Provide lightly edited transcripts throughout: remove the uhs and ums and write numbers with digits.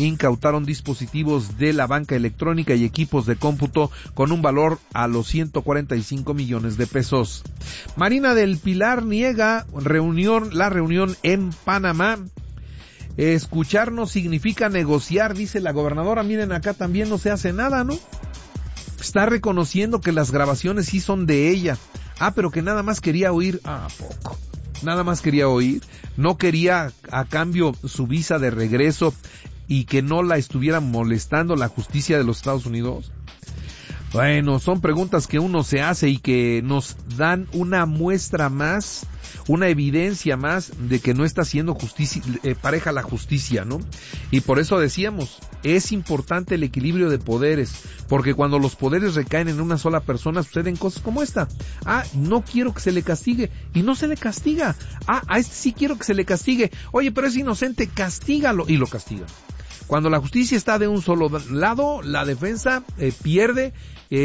incautaron dispositivos de la banca electrónica y equipos de cómputo con un valor a los 145 millones de pesos. Marina del Pilar niega la reunión en Panamá. Escuchar no significa negociar, dice la gobernadora. Miren, acá también no se hace nada, ¿no? Está reconociendo que las grabaciones sí son de ella. Pero que nada más quería oír. ¿A poco? Nada más quería oír. No quería a cambio su visa de regreso y que no la estuviera molestando la justicia de los Estados Unidos. Bueno, son preguntas que uno se hace y que nos dan una muestra más, una evidencia más de que no está siendo pareja la justicia, ¿no? Y por eso decíamos, es importante el equilibrio de poderes, porque cuando los poderes recaen en una sola persona suceden cosas como esta. No quiero que se le castigue, y no se le castiga. A este sí quiero que se le castigue. Oye, pero es inocente, castígalo, y lo castigan. Cuando la justicia está de un solo lado, la defensa pierde,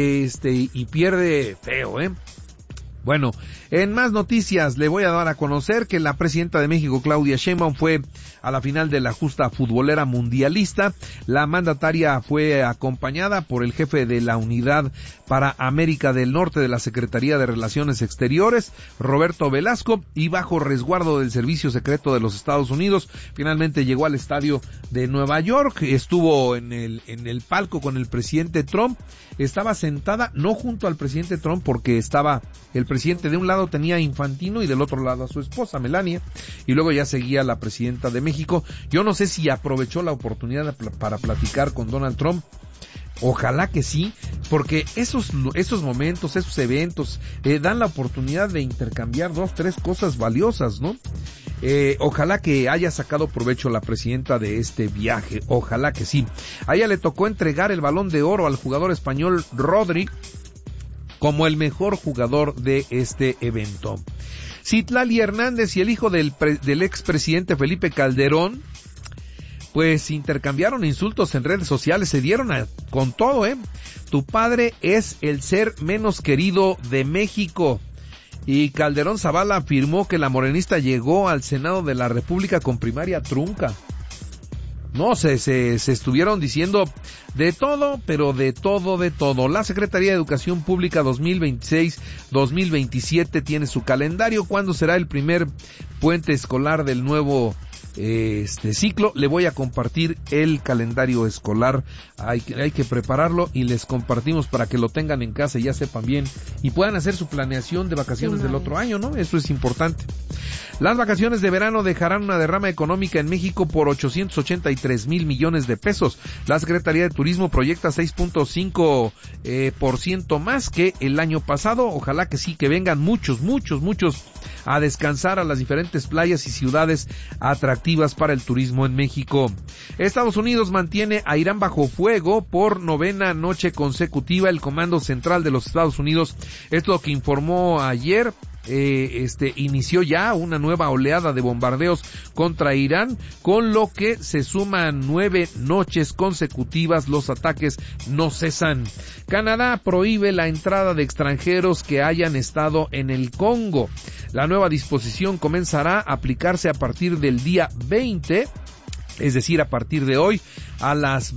y pierde feo, Bueno, en más noticias le voy a dar a conocer que la presidenta de México, Claudia Sheinbaum, fue a la final de la justa futbolera mundialista. La mandataria fue acompañada por el jefe de la Unidad para América del Norte de la Secretaría de Relaciones Exteriores, Roberto Velasco, y bajo resguardo del Servicio Secreto de los Estados Unidos. Finalmente llegó al estadio de Nueva York, estuvo en el palco con el presidente Trump. Estaba sentada, no junto al presidente Trump, porque estaba el presidente de un lado, tenía a Infantino, y del otro lado a su esposa Melania, y luego ya seguía la presidenta de México. Yo no sé si aprovechó la oportunidad para platicar con Donald Trump. Ojalá que sí, porque esos momentos, esos eventos dan la oportunidad de intercambiar 2-3 cosas valiosas, ¿no? Ojalá que haya sacado provecho la presidenta de este viaje, ojalá que sí. A ella le tocó entregar el Balón de Oro al jugador español Rodri como el mejor jugador de este evento. Citlali Hernández y el hijo del expresidente Felipe Calderón, pues intercambiaron insultos en redes sociales, se dieron con todo, Tu padre es el ser menos querido de México. Y Calderón Zavala afirmó que la morenista llegó al Senado de la República con primaria trunca. No, se estuvieron diciendo de todo, pero de todo. La Secretaría de Educación Pública 2026-2027 tiene su calendario. ¿Cuándo será el primer puente escolar del nuevo ciclo? Le voy a compartir el calendario escolar. Hay que prepararlo y les compartimos para que lo tengan en casa y ya sepan bien y puedan hacer su planeación de vacaciones del otro año, ¿no? Eso es importante. Las vacaciones de verano dejarán una derrama económica en México por 883 mil millones de pesos. La Secretaría de Turismo proyecta 6.5% más que el año pasado. Ojalá que sí, que vengan muchos a descansar a las diferentes playas y ciudades atractivas para el turismo en México. Estados Unidos mantiene a Irán bajo fuego por 9ª noche consecutiva. El Comando Central de los Estados Unidos es lo que informó ayer. Inició ya una nueva oleada de bombardeos contra Irán, con lo que se suman 9 noches consecutivas. Los ataques no cesan. Canadá prohíbe la entrada de extranjeros que hayan estado en el Congo. La nueva disposición comenzará a aplicarse a partir del día 20, es decir, a partir de hoy, a las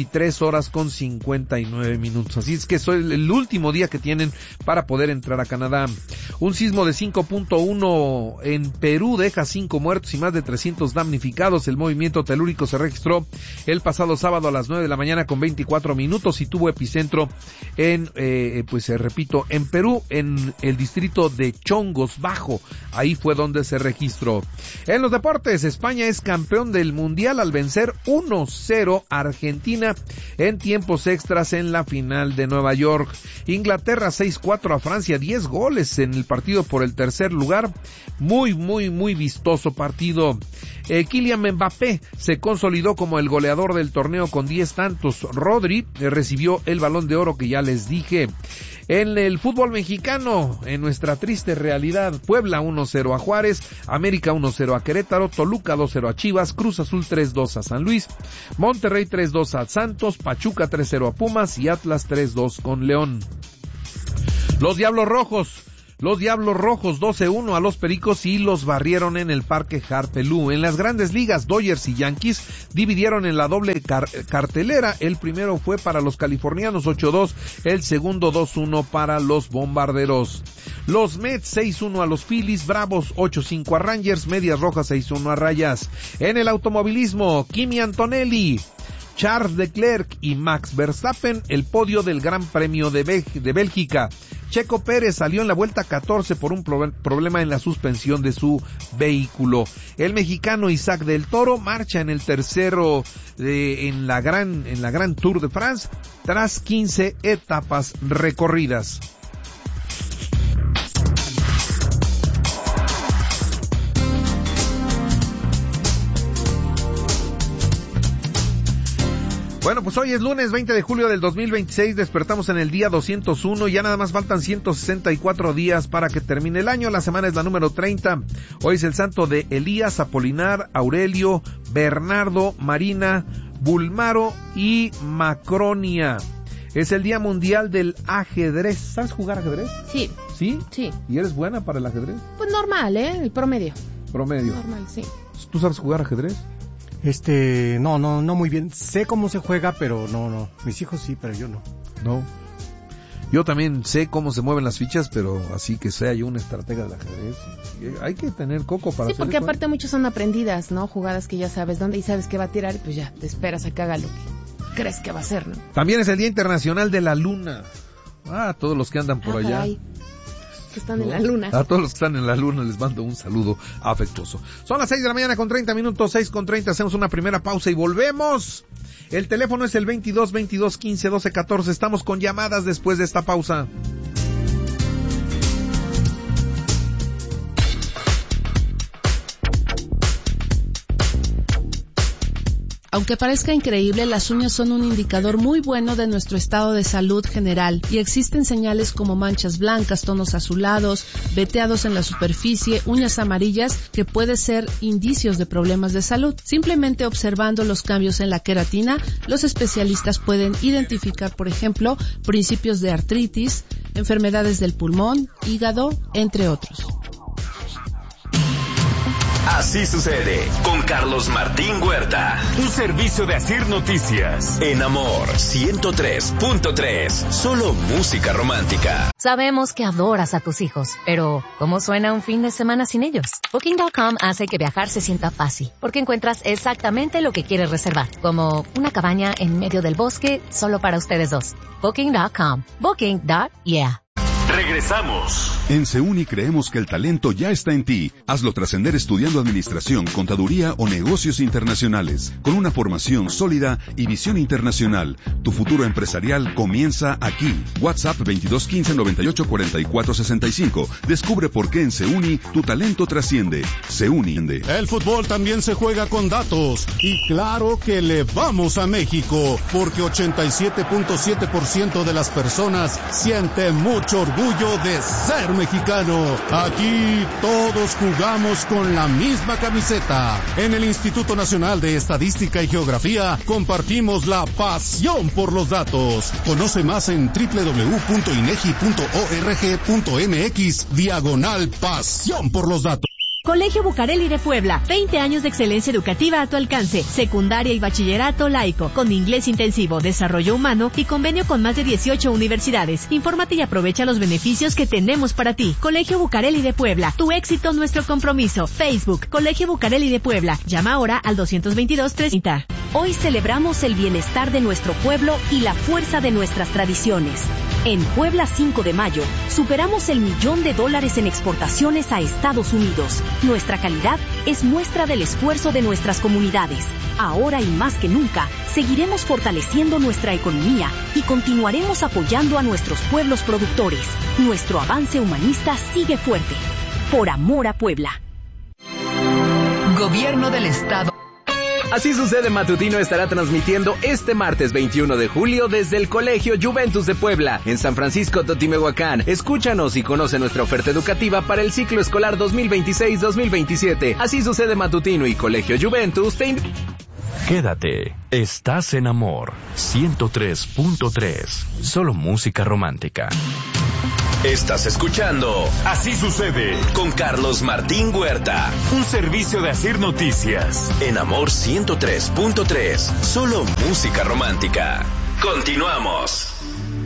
23:59. Así es que es el último día que tienen para poder entrar a Canadá. Un sismo de 5.1 en Perú deja 5 muertos y más de 300 damnificados. El movimiento telúrico se registró el pasado sábado a las 9 de la mañana con 24 minutos y tuvo epicentro en Perú, en el distrito de Chongos Bajo. Ahí fue donde se registró. En los deportes, España es campeón del mundial al vencer 1-0 a Argentina en tiempos extras en la final de Nueva York. Inglaterra 6-4 a Francia, 10 goles en el partido por el tercer lugar. Muy vistoso partido. Kylian Mbappé se consolidó como el goleador del torneo con 10 tantos. Rodri recibió el Balón de Oro que ya les dije. En el fútbol mexicano, en nuestra triste realidad, Puebla 1-0 a Juárez, América 1-0 a Querétaro, Toluca 2-0 a Chivas, Cruz Azul 3-2 a San Luis, Monterrey 3-2 a Santos, Pachuca 3-0 a Pumas y Atlas 3-2 con León. Los Diablos Rojos Los Diablos Rojos 12-1 a los Pericos y los barrieron en el Parque Harpelú. En las Grandes Ligas, Dodgers y Yankees dividieron en la doble cartelera. El primero fue para los californianos 8-2, el segundo 2-1 para los bombarderos. Los Mets 6-1 a los Phillies, Bravos 8-5 a Rangers, Medias Rojas 6-1 a Rayas. En el automovilismo, Kimi Antonelli, Charles Leclerc y Max Verstappen, el podio del Gran Premio de Bélgica. Checo Pérez salió en la vuelta 14 por un problema en la suspensión de su vehículo. El mexicano Isaac del Toro marcha en el tercero en la Gran Tour de France tras 15 etapas recorridas. Bueno, pues hoy es lunes 20 de julio del 2026, despertamos en el día 201, ya nada más faltan 164 días para que termine el año, la semana es la número 30. Hoy es el santo de Elías, Apolinar, Aurelio, Bernardo, Marina, Bulmaro y Macronia. Es el Día Mundial del Ajedrez. ¿Sabes jugar ajedrez? Sí. ¿Sí? Sí. ¿Y eres buena para el ajedrez? Pues normal, el promedio. Promedio. Normal, sí. ¿Tú sabes jugar ajedrez? No muy bien. Sé cómo se juega, pero no. Mis hijos sí, pero yo no. No. Yo también sé cómo se mueven las fichas, pero así que sea yo un estratega del ajedrez. Hay que tener coco para hacer porque eso, aparte muchos son aprendidas, ¿no? Jugadas que ya sabes dónde y sabes que va a tirar y pues ya te esperas a que haga lo que crees que va a hacer, ¿no? También es el Día Internacional de la Luna. Todos los que andan por allá. Caray. Que están en la luna. A todos los que están en la luna les mando un saludo afectuoso. Son las 6 de la mañana con 30 minutos, 6:30, hacemos una primera pausa y volvemos. El teléfono es el 22 22 15 12 14. Estamos con llamadas después de esta pausa. Aunque parezca increíble, las uñas son un indicador muy bueno de nuestro estado de salud general y existen señales como manchas blancas, tonos azulados, veteados en la superficie, uñas amarillas que pueden ser indicios de problemas de salud. Simplemente observando los cambios en la queratina, los especialistas pueden identificar, por ejemplo, principios de artritis, enfermedades del pulmón, hígado, entre otros. Así sucede con Carlos Martín Huerta. Un servicio de Asir Noticias. En Amor 103.3. Solo música romántica. Sabemos que adoras a tus hijos, pero ¿cómo suena un fin de semana sin ellos? Booking.com hace que viajar se sienta fácil, porque encuentras exactamente lo que quieres reservar, como una cabaña en medio del bosque solo para ustedes dos. Booking.com. Booking.yeah. Regresamos. En CEUNI creemos que el talento ya está en ti. Hazlo trascender estudiando administración, contaduría o negocios internacionales. Con una formación sólida y visión internacional, tu futuro empresarial comienza aquí. WhatsApp 2215-984465. Descubre por qué en CEUNI tu talento trasciende. CEUNI. El fútbol también se juega con datos. Y claro que le vamos a México, porque 87.7% de las personas siente mucho orgullo de ser mexicano. Aquí todos jugamos con la misma camiseta. En el Instituto Nacional de Estadística y Geografía compartimos la pasión por los datos. Conoce más en www.inegi.org.mx/pasión por los datos. Colegio Bucareli de Puebla, 20 años de excelencia educativa a tu alcance, secundaria y bachillerato laico, con inglés intensivo, desarrollo humano y convenio con más de 18 universidades. Infórmate y aprovecha los beneficios que tenemos para ti. Colegio Bucareli de Puebla, tu éxito, nuestro compromiso. Facebook, Colegio Bucareli de Puebla. Llama ahora al 222-330. Hoy celebramos el bienestar de nuestro pueblo y la fuerza de nuestras tradiciones. En Puebla 5 de mayo, superamos el $1.000.000 en exportaciones a Estados Unidos. Nuestra calidad es muestra del esfuerzo de nuestras comunidades. Ahora y más que nunca, seguiremos fortaleciendo nuestra economía y continuaremos apoyando a nuestros pueblos productores. Nuestro avance humanista sigue fuerte. Por amor a Puebla. Gobierno del Estado. Así sucede matutino estará transmitiendo este martes 21 de julio desde el Colegio Juventus de Puebla, en San Francisco Totimehuacán. Escúchanos y conoce nuestra oferta educativa para el ciclo escolar 2026-2027. Así sucede matutino y Colegio Juventus te invita. Quédate. Estás en Amor 103.3. Solo música romántica. Estás escuchando Así sucede con Carlos Martín Huerta. Un servicio de Asir Noticias. En Amor 103.3. Solo música romántica. Continuamos.